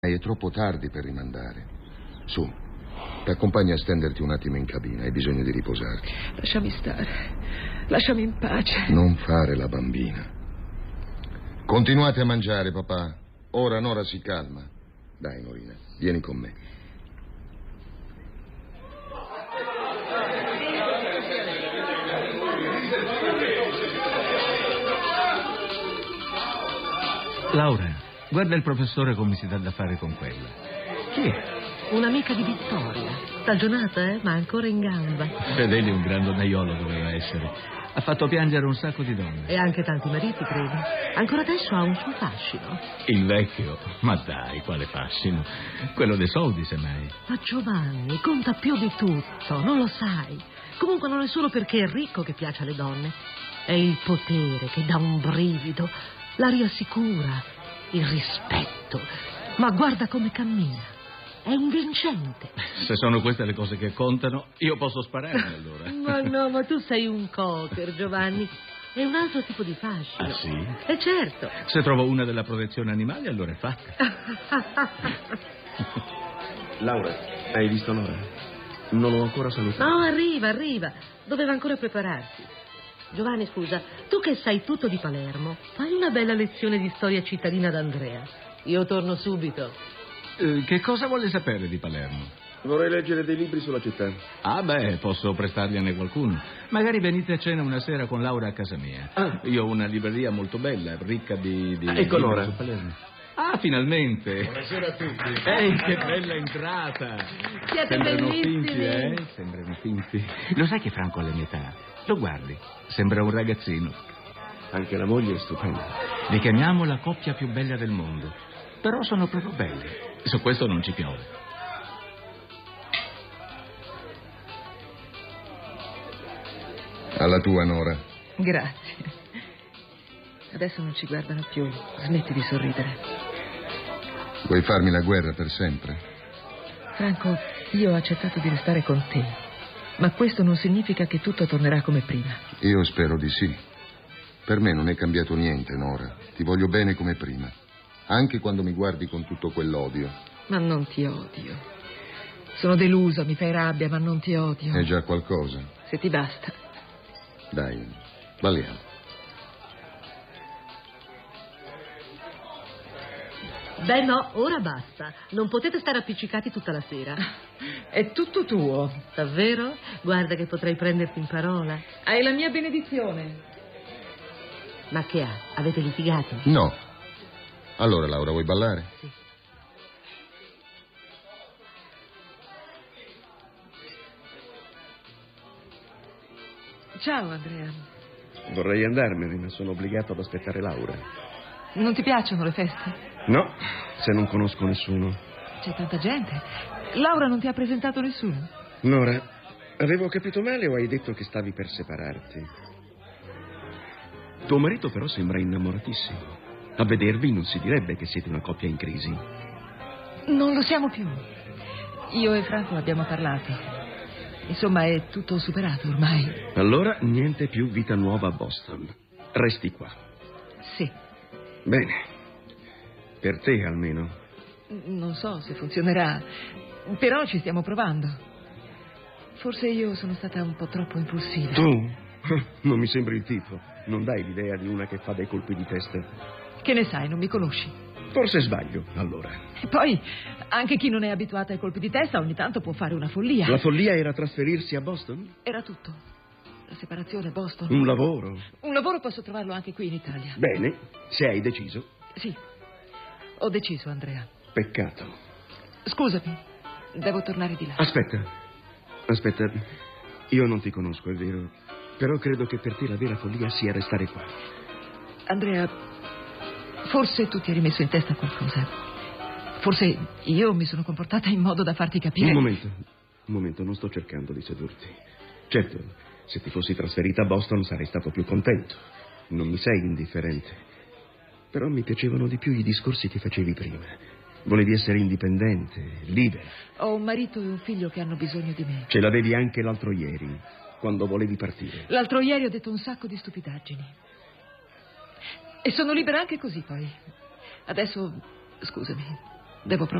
È troppo tardi per rimandare. Su, ti accompagno a stenderti un attimo in cabina. Hai bisogno di riposarti. Lasciami stare. Lasciami in pace. Non fare la bambina. Continuate a mangiare, papà. Ora Nora si calma. Dai, Norina, vieni con me. Laura, guarda il professore come si dà da fare con quella. Chi è? Un'amica di Vittoria. Stagionata, ma ancora in gamba. Fedeli un gran donnaiolo doveva essere. Ha fatto piangere un sacco di donne. E anche tanti mariti, credo. Ancora adesso ha un suo fascino. Il vecchio? Ma dai, quale fascino? Quello dei soldi, semmai. Ma Giovanni conta più di tutto, non lo sai. Comunque non è solo perché è ricco che piace alle donne. È il potere che dà un brivido, la rassicura, il rispetto. Ma guarda come cammina. È un vincente. Se sono queste le cose che contano, io posso spararmi allora. Ma no, ma tu sei un cocker, Giovanni. È un altro tipo di fascino. Ah, sì? Certo. Se trovo una della protezione animali, allora è fatta. Laura, hai visto Nora? Non l'ho ancora salutata. No, arriva. Doveva ancora prepararsi. Giovanni, scusa, tu che sai tutto di Palermo, fai una bella lezione di storia cittadina ad Andrea. Io torno subito. Che cosa vuole sapere di Palermo? Vorrei leggere dei libri sulla città. Ah, beh, posso prestargliene qualcuno. Magari venite a cena una sera con Laura a casa mia. Io ho una libreria molto bella, ricca di ecco libri Nora. su Palermo. Ah, finalmente. Buonasera a tutti. Che bella entrata. Siete Sembrano bellissimi. finti, Sembrano finti. Lo sai che Franco ha la mia età? Lo guardi, sembra un ragazzino. Anche la moglie è stupenda. Li chiamiamo la coppia più bella del mondo. Però sono proprio belli. Su questo non ci piove. Alla tua, Nora. Grazie. Adesso non ci guardano più. Smetti di sorridere. Vuoi farmi la guerra per sempre? Franco, io ho accettato di restare con te. Ma questo non significa che tutto tornerà come prima. Io spero di sì. Per me non è cambiato niente, Nora. Ti voglio bene come prima. Anche quando mi guardi con tutto quell'odio. Ma non ti odio. Sono delusa, mi fai rabbia, ma non ti odio. È già qualcosa. Se ti basta. Dai, balliamo. Beh no, ora basta. Non potete stare appiccicati tutta la sera. È tutto tuo. Davvero? Guarda che potrei prenderti in parola. Hai la mia benedizione. Ma che ha? Avete litigato? No. Allora, Laura, vuoi ballare? Sì. Ciao, Andrea. Vorrei andarmene, ma sono obbligato ad aspettare Laura. Non ti piacciono le feste? No, se non conosco nessuno. C'è tanta gente. Laura non ti ha presentato nessuno? Nora, avevo capito male o hai detto che stavi per separarti? Tuo marito però sembra innamoratissimo. A vedervi non si direbbe che siete una coppia in crisi. Non lo siamo più. Io e Franco abbiamo parlato. Insomma, è tutto superato ormai. Allora, niente più vita nuova a Boston. Resti qua. Sì. Bene. Per te, almeno. Non so se funzionerà, però ci stiamo provando. Forse io sono stata un po' troppo impulsiva. Tu? Non mi sembri il tipo. Non dai l'idea di una che fa dei colpi di testa. Che ne sai, non mi conosci. Forse sbaglio, allora. E poi, anche chi non è abituato ai colpi di testa ogni tanto può fare una follia. La follia era trasferirsi a Boston? Era tutto. La separazione, Boston. Un lavoro? Un lavoro posso trovarlo anche qui in Italia. Bene, se hai deciso. Sì, ho deciso, Andrea. Peccato. Scusami, devo tornare di là. Aspetta, io non ti conosco, è vero, però credo che per te la vera follia sia restare qua. Andrea, forse tu ti hai rimesso in testa qualcosa. Forse io mi sono comportata in modo da farti capire. Un momento, non sto cercando di sedurti. Certo, se ti fossi trasferita a Boston sarei stato più contento. Non mi sei indifferente. Però mi piacevano di più i discorsi che facevi prima. Volevi essere indipendente, libera. Ho un marito e un figlio che hanno bisogno di me. Ce l'avevi anche l'altro ieri, quando volevi partire. L'altro ieri ho detto un sacco di stupidaggini. E sono libera anche così, poi. Adesso, scusami, Devo proprio